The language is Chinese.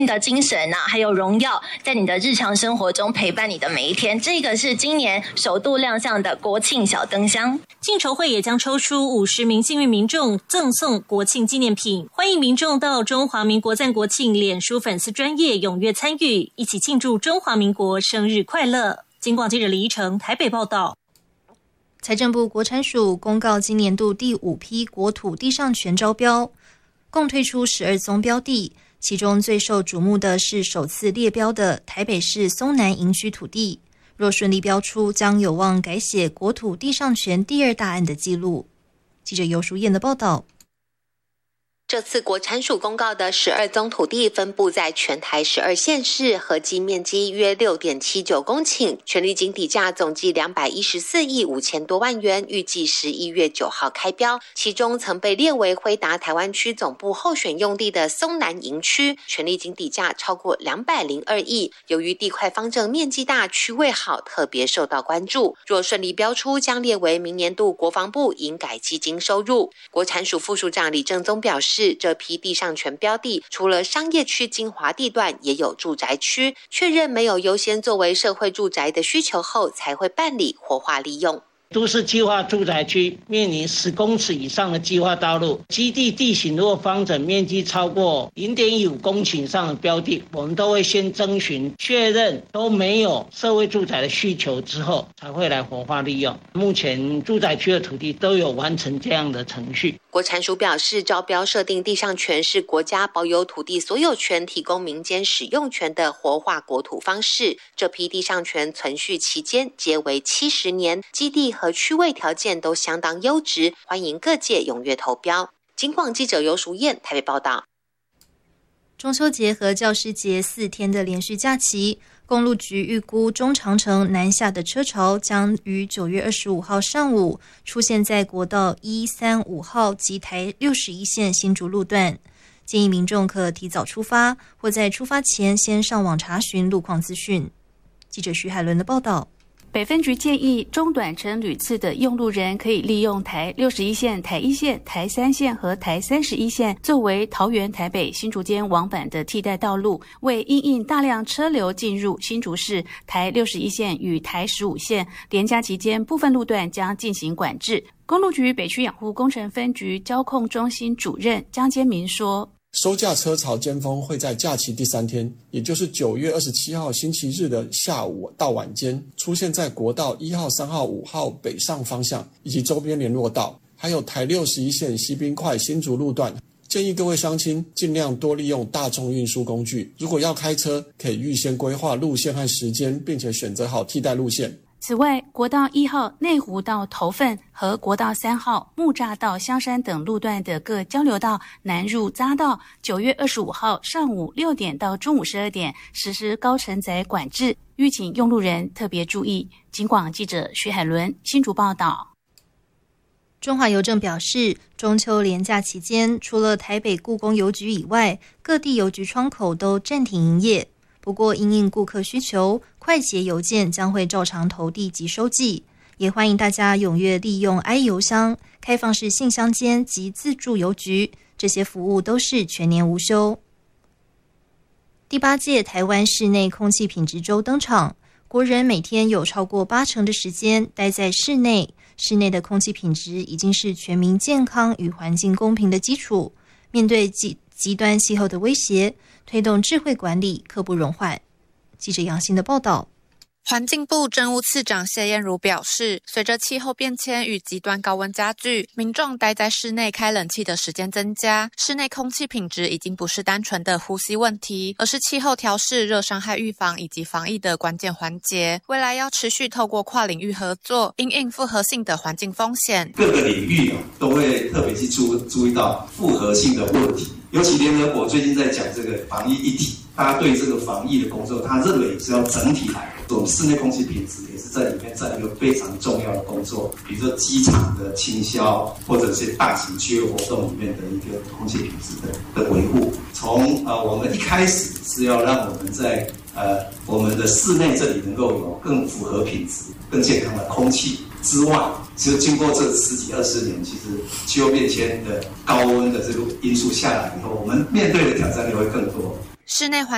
的精神还有荣耀，在你的日常生活中陪伴你的每一天。这个是今年首度亮相的国庆小灯箱。 竞筹会也将抽出50名幸运民众赠送国庆纪念品，欢迎民众到中华民国赞国庆脸书粉丝专页踊跃参与，一起庆祝中华民国生日快乐。警广记者李依成台北报道。 财政部国产署公告今年度第5批国土地上权招标，共推出12宗标的，其中最受瞩目的是首次列标的台北市松南营区土地，若顺利标出，将有望改写国土地上权第2大案的记录。记者游淑燕的报道。 这次国产署公告的12宗土地分布在全台12县市，合计面积约 6.79 公顷，权利金底价总计214亿5千多万元，预计11月9号开标。其中曾被列为辉达台湾区总部候选用地的松南营区，权利金底价超过202亿，由于地块方正面积大，区位好，特别受到关注。若顺利标出，将列为明年度国防部营改基金收入。国产署副署长李正宗表示，这批地上权标的除了商业区精华地段，也有住宅区，确认没有优先作为社会住宅的需求后，才会办理活化利用。 都市计划住宅区面临10公尺以上的计划道路，基地地形若方整面积超过 0.15 公顷以上的标的，我们都会先征询确认都没有社会住宅的需求之后，才会来活化利用。目前住宅区的土地都有完成这样的程序。 国产署表示，招标设定地上权是国家保有土地所有权，提供民间使用权的活化国土方式。这批地上权存续期间皆为70年，基地和区位条件都相当优质，欢迎各界踊跃投标。警广记者游淑燕台北报道。 中秋节和教师节4天的连续假期，公路局预估中长程南下的车潮将于9月25号上午出现在国道135号及台61线新竹路段，建议民众可提早出发，或在出发前先上网查询路况资讯。记者徐海伦的报道。 北分局建议中短程旅次的用路人可以利用台61线、台1线、台3线和台31线作为桃园、台北、新竹间往返的替代道路，为因应大量车流进入新竹市，台61线与台15线连假期间部分路段将进行管制。公路局北区养护工程分局交控中心主任江坚民说， 收假车潮尖峰会在假期第3天，也就是9月27号星期日的下午到晚间，出现在国道1号、3号、5号北上方向以及周边联络道，还有台61线西滨快新竹路段。建议各位乡亲尽量多利用大众运输工具，如果要开车，可以预先规划路线和时间，并且选择好替代路线。 此外，国道1号内湖到头份和国道3号木栅到香山等路段的各交流道南入匝道9月25号上午6点到中午12点实施高承载管制，吁请用路人特别注意。警广记者徐海伦新竹报道。 中华邮政表示，中秋连假期间，除了台北故宫邮局以外，各地邮局窗口都暂停营业。不过因应顾客需求，快捷邮件将会照常投递及收寄，也欢迎大家踊跃利用 i 邮箱、开放式信箱间及自助邮局，这些服务都是全年无休。第8届台湾室内空气品质周登场，国人每天有超过80%的时间待在室内，室内的空气品质已经是全民健康与环境公平的基础。面对极端气候的威胁，推动智慧管理刻不容缓。记者杨欣的报道。 环境部政务次长谢燕如表示，随着气候变迁与极端高温加剧，民众待在室内开冷气的时间增加，室内空气品质已经不是单纯的呼吸问题，而是气候调适、热伤害预防以及防疫的关键环节。未来要持续透过跨领域合作，因应复合性的环境风险， 各个领域都会特别去注意到复合性的问题。尤其联合国最近在讲这个防疫一体，大家对这个防疫的工作，他认为是要整体来。我们室内空气品质也是在里面占一个非常重要的工作，比如说机场的清消，或者是大型区域活动里面的一个空气品质的维护。从我们一开始是要让我们在我们的室内这里能够有更符合品质、更健康的空气之外，其实经过这10几20年，其实气候变迁的高温的这个因素下来以后，我们面对的挑战就会更多。 室内环